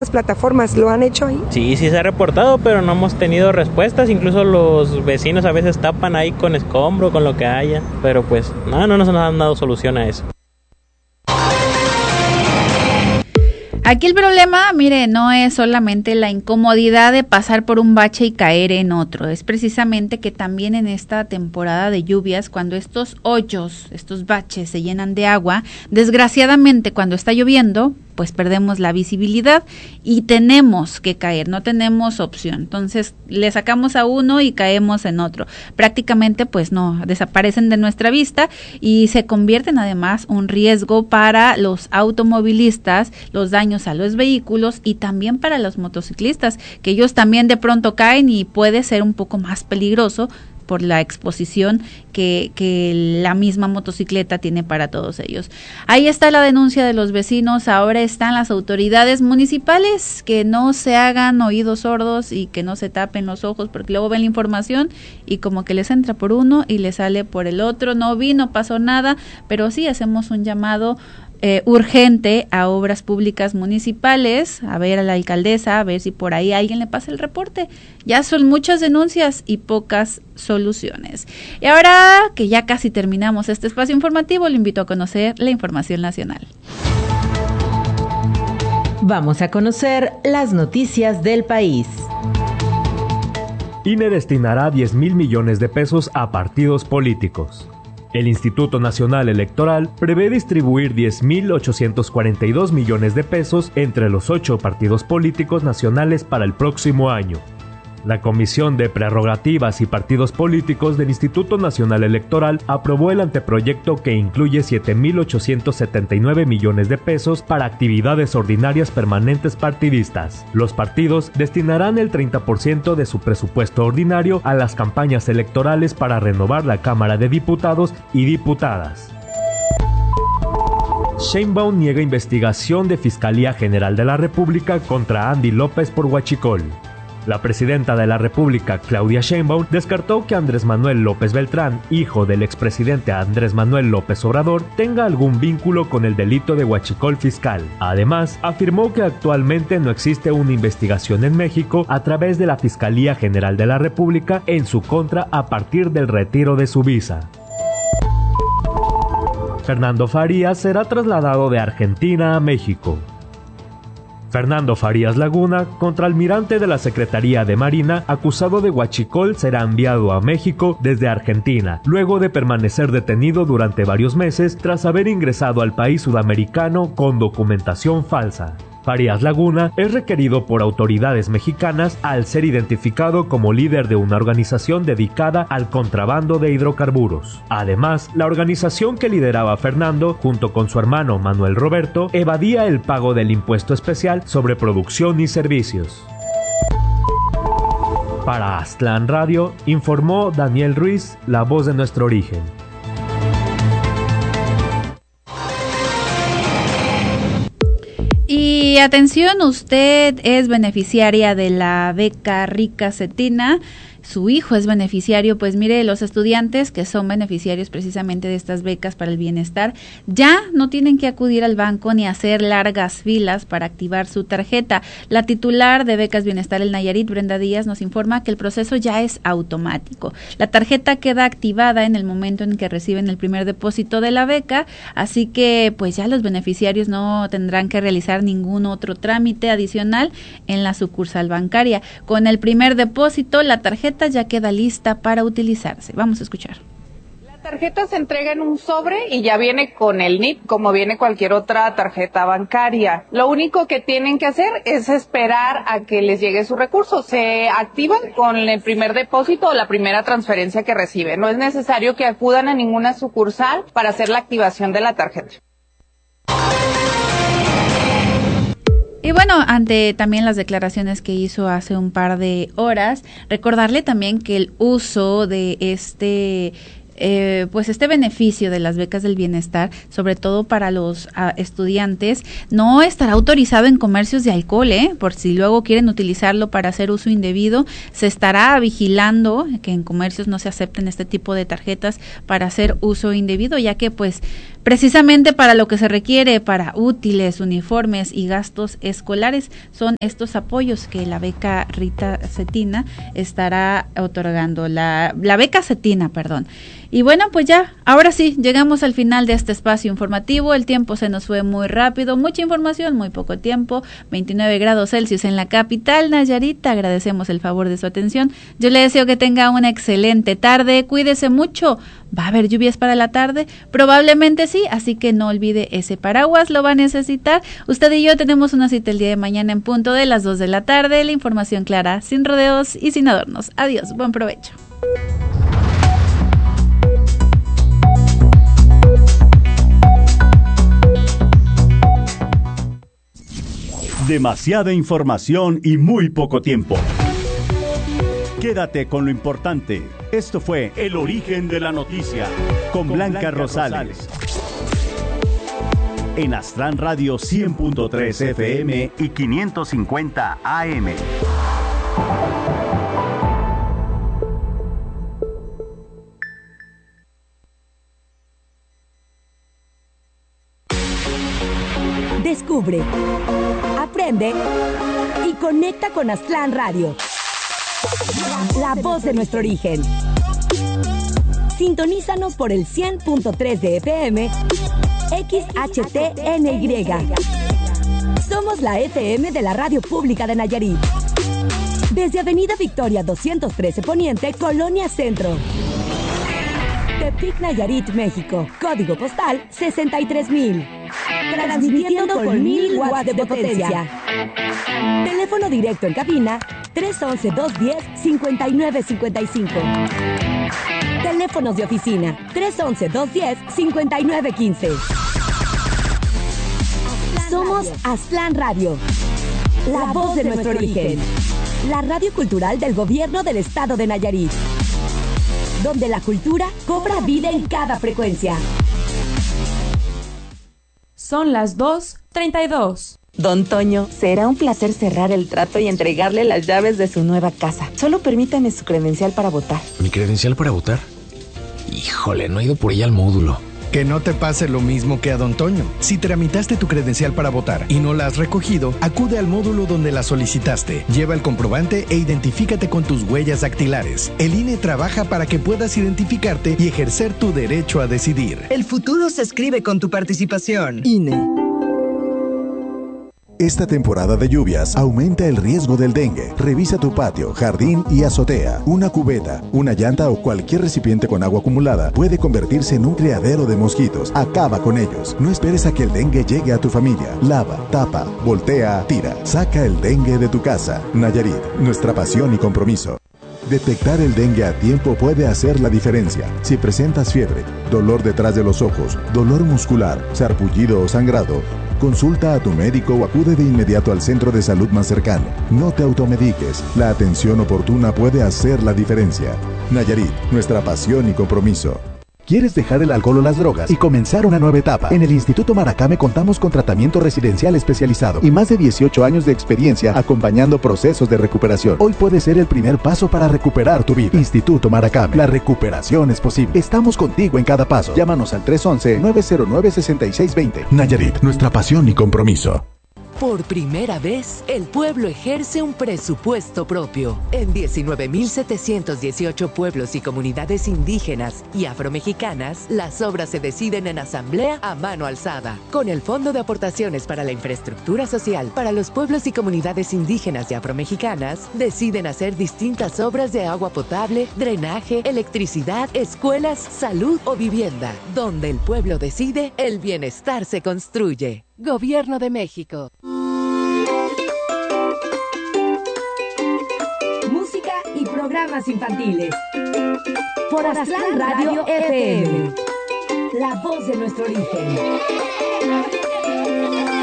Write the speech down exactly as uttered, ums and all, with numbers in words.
Las plataformas lo han hecho ahí. Sí, sí se ha reportado, pero no hemos tenido respuestas. Incluso los vecinos a veces tapan ahí con escombro, con lo que haya. Pero pues no, no nos han dado solución a eso. Aquí el problema, mire, no es solamente la incomodidad de pasar por un bache y caer en otro, es precisamente que también en esta temporada de lluvias, cuando estos hoyos, estos baches se llenan de agua, desgraciadamente cuando está lloviendo, pues perdemos la visibilidad y tenemos que caer, no tenemos opción. Entonces le sacamos a uno y caemos en otro. Prácticamente pues no, desaparecen de nuestra vista y se convierten además un riesgo para los automovilistas, los daños a los vehículos y también para los motociclistas, que ellos también de pronto caen y puede ser un poco más peligroso por la exposición que, que la misma motocicleta tiene para todos ellos. Ahí está la denuncia de los vecinos, ahora están las autoridades municipales que no se hagan oídos sordos y que no se tapen los ojos, porque luego ven la información y como que les entra por uno y les sale por el otro, no vi, no pasó nada, pero sí hacemos un llamado Eh, urgente a obras públicas municipales, a ver a la alcaldesa, a ver si por ahí alguien le pasa el reporte. Ya son muchas denuncias y pocas soluciones. Y ahora que ya casi terminamos este espacio informativo, le invito a conocer la información nacional. Vamos a conocer las noticias del país. I N E destinará diez mil millones de pesos a partidos políticos. El Instituto Nacional Electoral prevé distribuir diez mil ochocientos cuarenta y dos millones de pesos entre los ocho partidos políticos nacionales para el próximo año. La Comisión de Prerrogativas y Partidos Políticos del Instituto Nacional Electoral aprobó el anteproyecto que incluye siete mil ochocientos setenta y nueve millones de pesos para actividades ordinarias permanentes partidistas. Los partidos destinarán el treinta por ciento de su presupuesto ordinario a las campañas electorales para renovar la Cámara de Diputados y Diputadas. Sheinbaum niega investigación de Fiscalía General de la República contra Andy López por huachicol. La presidenta de la República, Claudia Sheinbaum, descartó que Andrés Manuel López Beltrán, hijo del expresidente Andrés Manuel López Obrador, tenga algún vínculo con el delito de huachicol fiscal. Además, afirmó que actualmente no existe una investigación en México a través de la Fiscalía General de la República en su contra a partir del retiro de su visa. Fernando Farías será trasladado de Argentina a México. Fernando Farías Laguna, contraalmirante de la Secretaría de Marina, acusado de huachicol, será enviado a México desde Argentina, luego de permanecer detenido durante varios meses tras haber ingresado al país sudamericano con documentación falsa. Farías Laguna es requerido por autoridades mexicanas al ser identificado como líder de una organización dedicada al contrabando de hidrocarburos. Además, la organización que lideraba Fernando, junto con su hermano Manuel Roberto, evadía el pago del impuesto especial sobre producción y servicios. Para Aztlán Radio, informó Daniel Ruiz, la voz de nuestro origen. Y atención, usted es beneficiaria de la beca Rica Cetina, su hijo es beneficiario, pues mire, los estudiantes que son beneficiarios precisamente de estas becas para el bienestar ya no tienen que acudir al banco ni hacer largas filas para activar su tarjeta. La titular de Becas Bienestar el Nayarit, Brenda Díaz, nos informa que el proceso ya es automático. La tarjeta queda activada en el momento en que reciben el primer depósito de la beca, así que pues ya los beneficiarios no tendrán que realizar ningún otro trámite adicional en la sucursal bancaria. Con el primer depósito, la tarjeta ya queda lista para utilizarse. Vamos a escuchar. La tarjeta se entrega en un sobre y ya viene con el N I P, como viene cualquier otra tarjeta bancaria. Lo único que tienen que hacer es esperar a que les llegue su recurso. Se activan con el primer depósito o la primera transferencia que reciben. No es necesario que acudan a ninguna sucursal para hacer la activación de la tarjeta. Y bueno, ante también las declaraciones que hizo hace un par de horas, recordarle también que el uso de este eh, pues este beneficio de las becas del bienestar, sobre todo para los uh, estudiantes, no estará autorizado en comercios de alcohol, ¿eh? Por si luego quieren utilizarlo para hacer uso indebido, se estará vigilando que en comercios no se acepten este tipo de tarjetas para hacer uso indebido, ya que pues precisamente para lo que se requiere, para útiles, uniformes y gastos escolares. Son estos apoyos que la beca Rita Cetina estará otorgando, la, la beca Cetina, perdón. Y bueno, pues ya, ahora sí, llegamos al final de este espacio informativo. El tiempo se nos fue muy rápido, mucha información, muy poco tiempo. veintinueve grados Celsius en la capital, Nayarit. Agradecemos el favor de su atención. Yo le deseo que tenga una excelente tarde. Cuídese mucho. ¿Va a haber lluvias para la tarde? Probablemente sí, así que no olvide ese paraguas, lo va a necesitar. Usted y yo tenemos una cita el día de mañana en punto de las dos de la tarde. La información clara, sin rodeos y sin adornos. Adiós, buen provecho. Demasiada información y muy poco tiempo. Quédate con lo importante. Esto fue El Origen de la Noticia con, con Blanca, Blanca Rosales. Rosales. En Aztlán Radio cien punto tres F M y quinientos cincuenta A M. Descubre, aprende y conecta con Aztlán Radio, la voz de nuestro origen. Sintonízanos por el cien punto tres de F M, X H T N Y. Somos la F M de la Radio Pública de Nayarit. Desde Avenida Victoria doscientos trece Poniente, Colonia Centro. Tepic, Nayarit, México. Código postal sesenta y tres mil. Transmitiendo con mil watts de potencia. Teléfono directo en cabina tres once, dos diez, cincuenta y nueve cincuenta y cinco. Teléfonos de oficina tres once, dos diez, cincuenta y nueve quince. Somos Aztlán Radio, la voz de nuestro origen. La radio cultural del gobierno del estado de Nayarit, donde la cultura cobra vida en cada frecuencia. Son las dos treinta y dos. Don Toño, será un placer cerrar el trato y entregarle las llaves de su nueva casa. Solo permítame su credencial para votar. ¿Mi credencial para votar? Híjole, no he ido por ella al módulo. Que no te pase lo mismo que a Don Toño. Si tramitaste tu credencial para votar y no la has recogido, acude al módulo donde la solicitaste. Lleva el comprobante e identifícate con tus huellas dactilares. El I N E trabaja para que puedas identificarte y ejercer tu derecho a decidir. El futuro se escribe con tu participación. I N E. Esta temporada de lluvias aumenta el riesgo del dengue. Revisa tu patio, jardín y azotea. Una cubeta, una llanta o cualquier recipiente con agua acumulada puede convertirse en un criadero de mosquitos. Acaba con ellos. No esperes a que el dengue llegue a tu familia. Lava, tapa, voltea, tira. Saca el dengue de tu casa. Nayarit, nuestra pasión y compromiso. Detectar el dengue a tiempo puede hacer la diferencia. Si presentas fiebre, dolor detrás de los ojos, dolor muscular, sarpullido o sangrado, consulta a tu médico o acude de inmediato al centro de salud más cercano. No te automediques. La atención oportuna puede hacer la diferencia. Nayarit, nuestra pasión y compromiso. ¿Quieres dejar el alcohol o las drogas y comenzar una nueva etapa? En el Instituto Maracame contamos con tratamiento residencial especializado y más de dieciocho años de experiencia acompañando procesos de recuperación. Hoy puede ser el primer paso para recuperar tu vida. Instituto Maracame, la recuperación es posible. Estamos contigo en cada paso. Llámanos al tres once, nueve cero nueve, seis seis dos cero. Nayarit, nuestra pasión y compromiso. Por primera vez, el pueblo ejerce un presupuesto propio. En diecinueve mil setecientos dieciocho pueblos y comunidades indígenas y afromexicanas, las obras se deciden en asamblea a mano alzada. Con el Fondo de Aportaciones para la Infraestructura Social para los pueblos y comunidades indígenas y afromexicanas, deciden hacer distintas obras de agua potable, drenaje, electricidad, escuelas, salud o vivienda. Donde el pueblo decide, el bienestar se construye. Gobierno de México. Música y programas infantiles. Por Aztlán Radio F M. La voz de nuestro origen.